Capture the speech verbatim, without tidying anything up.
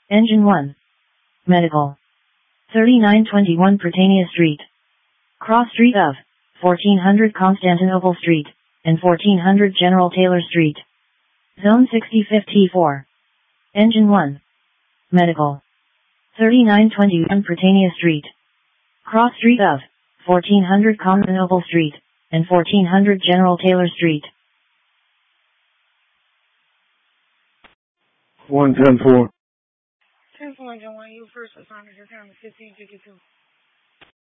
Engine one. Medical. thirty-nine twenty-one Prytania Street. Cross street of fourteen hundred Constantinople Street, and fourteen hundred General Taylor Street. Zone sixty fifty-four. Engine one. Medical. thirty-nine twenty-one Prytania Street. Cross street of fourteen hundred Constantinople Street, and fourteen hundred General Taylor Street. one ten four. ten four, Engine one, you first assigned your time fifteen fifty-two.